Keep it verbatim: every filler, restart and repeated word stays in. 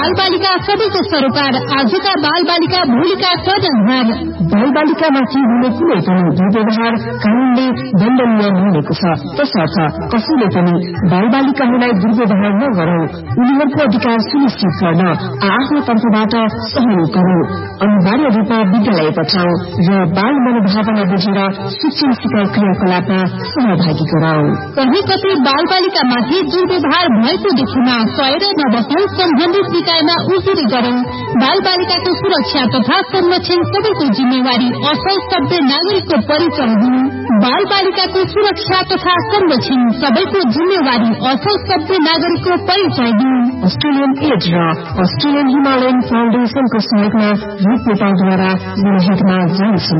बाल बालिका सबैको सरोकार, आजका बाल बालिका भोलिका कर्णधार। बाल बालिकामाथि हुने कुनै पनि दुर्व्यवहार कानूनले दण्डनीय हुनेको छ। त्यसर्थ कसैले पनि बाल बालिकाहरूलाई दुर्व्यवहार नगरौं, उनीहरूको अधिकार सुनिश्चित गर्न आफ्नो तर्फबाट सहयोग गरौं, अनिवार्य रूपमा विद्यालय पठाऊ र बाल मनोभावना बुझेर शिक्षण सिकाइ क्रियाकलापमा सहभागी गराऊ। कहीँ कतै बाल बालिकामाथि दुर्व्यवहार भएको देखेमा सहेर नबसौं, सम्बन्धित निकायमा उजुरी गरौं। बाल बालिकाको सुरक्षा तथा संरक्षण सबैको जिम्मेवारी, असल सभ्य नागरिकको परिचय हुनु। बाल बालिकाको सुरक्षा तथा संरक्षण सबैको जिम्मेवारी, असल सभ्य नागरिकको परिचय हुनु। अस्ट्रेलियन एड र अस्ट्रेलियन हिमालयन फाउन्डेशनको सहयोगमा रूप नेपालद्वारा जनहितमा जारी